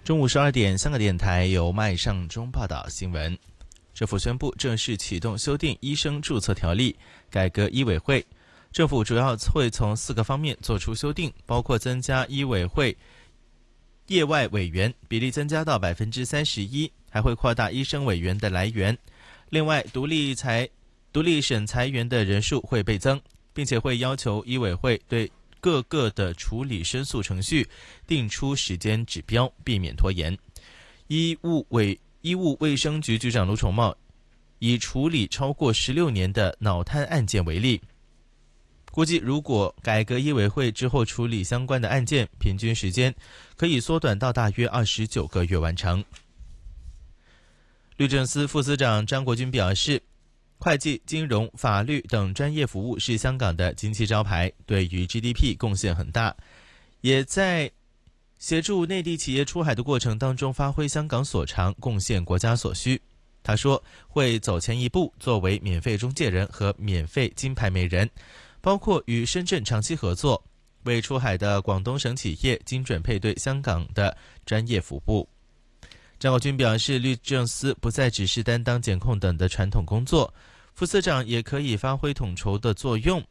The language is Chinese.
中午12点，香港电台由麦尚中报道新闻。政府宣布正式启动修订医生注册条例，改革医委会。政府主要会从4个方面做出修订，包括增加医委会业外委员比例增加到31%，还会扩大医生委员的来源。另外，独立审裁员的人数会倍增，并且会要求医委会对各个的处理申诉程序定出时间指标，避免拖延。医务卫生局局长卢宠茂以处理超过16年的脑瘫案件为例，估计如果改革医委会之后处理相关的案件，平均时间可以缩短到大约29个月完成。律政司副司长张国军表示，会计、金融、法律等专业服务是香港的经济招牌，对于 GDP 贡献很大，也在协助内地企业出海的过程当中发挥香港所长，贡献国家所需。他说会走前一步，作为免费中介人和免费金牌媒人，包括与深圳长期合作，为出海的广东省企业精准配对香港的专业服务。张国军表示，律政司不再只是担当检控等的传统工作，副司长也可以发挥统筹的作用，